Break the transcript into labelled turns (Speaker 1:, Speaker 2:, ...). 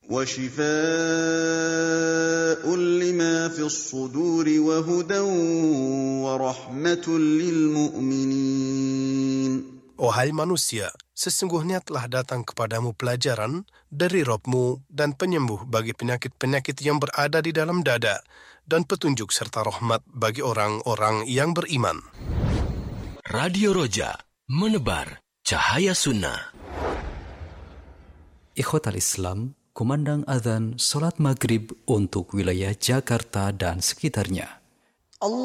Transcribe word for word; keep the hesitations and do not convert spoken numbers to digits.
Speaker 1: وَشِفَاءٌ لِمَا فِي الصُّدُورِ وَهُدًى وَرَحْمَةٌ لِلْمُؤْمِنِينَ.
Speaker 2: Wahai manusia, sesungguhnya telah datang kepadamu pelajaran dari Rabb-mu dan penyembuh bagi penyakit-penyakit yang berada di dalam dada, dan petunjuk serta rahmat bagi orang-orang yang beriman.
Speaker 3: Radio Roja, menebar cahaya sunnah.
Speaker 4: Ikhwatal Islam, kumandang azan solat maghrib untuk wilayah Jakarta dan sekitarnya.